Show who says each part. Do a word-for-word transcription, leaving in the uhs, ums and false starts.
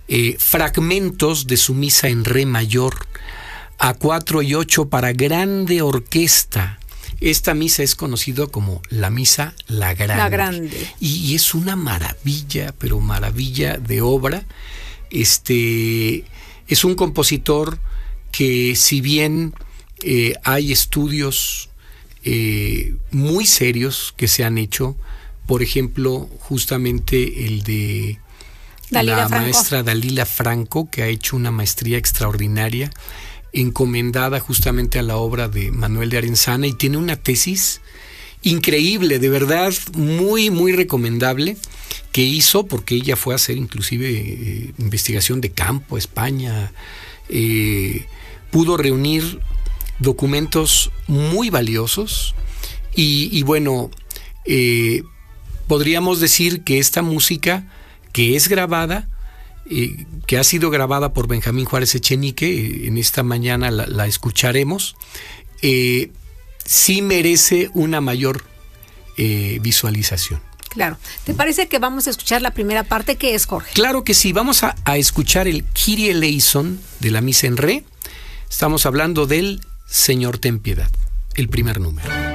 Speaker 1: eh, fragmentos de su misa en re mayor, a cuatro y ocho para grande orquesta. Esta misa es conocida como la misa La Grande.
Speaker 2: La Grande.
Speaker 1: Y, y es una maravilla, pero maravilla de obra. Este es un compositor que, si bien eh, hay estudios eh, muy serios que se han hecho, por ejemplo, justamente el de
Speaker 2: Dalila
Speaker 1: la
Speaker 2: Franco.
Speaker 1: maestra Dalila Franco, que ha hecho una maestría extraordinaria, encomendada justamente a la obra de Manuel de Arenzana, y tiene una tesis increíble, de verdad, muy, muy recomendable, que hizo, porque ella fue a hacer inclusive eh, investigación de campo a España, eh, pudo reunir documentos muy valiosos, y, y bueno, eh, podríamos decir que esta música, que es grabada, Eh, que ha sido grabada por Benjamín Juárez Echenique, eh, en esta mañana la, la escucharemos, eh, sí merece una mayor eh, visualización.
Speaker 2: Claro. ¿Te parece que vamos a escuchar la primera parte? ¿Qué es, Jorge?
Speaker 1: Claro que sí, vamos a, a escuchar el Kyrie eleison de la misa en re. Estamos hablando del Señor ten piedad, el primer número.